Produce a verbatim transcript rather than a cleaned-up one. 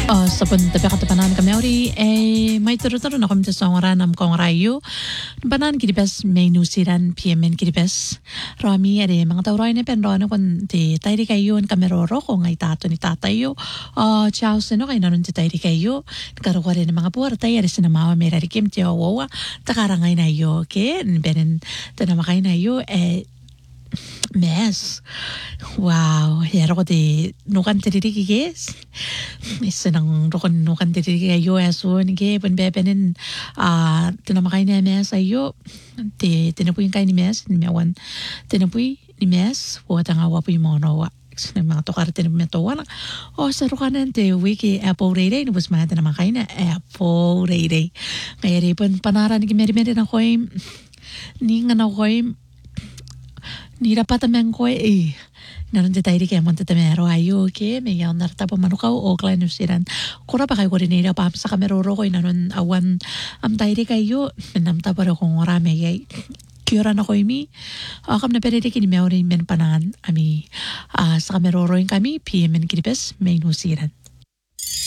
Uh, sa punta pa katapanan kami ori eh may turo-turo na kami sa ngoran am kong rayo. Banan kiribes may nusiran P M N kiribes. Rami ere mga tawroy na pen rono kon ti tayri kayo ang kameroro kung ay tato ni tatayo. Uh, ciao sino kayo nanon ti tayri kayo. Karukwari na mga puwarta ere sinamawa may rarikim ti wawa. Takarangay na yo ke. Benen tanamakain na yo eh Mes. Wow, hero ko di nukan tiriri guys. Isa nang nukan nukan tiriri kayo aso nige pun bebenin ah tinamakay ni mes ayo. Ti tinapuy kay ni mes ni mewan. Tinapuy ni mes wa tanga wa puy mono wa. Sa mga tokar tinamento wala. O sa rukanan ti wiki Apple Rayday nubos man tinamakay na Apple Rayday. Kaya ripon panaran ni meri-meri na koy ni nga na koy ni dapat tamang ko eh nanon ti tayo kaya monta tamero ayo ke may yaw narta pa manukaw o klay nusiran kura pa kayo ko rin nila pa sa kameroro ko nanon awan am tayo kayo namta pa rin kong orame yay kira na ko imi akam na pwede kini meron men panan ami sa kameroro yung kami P M N kiribes may nusiran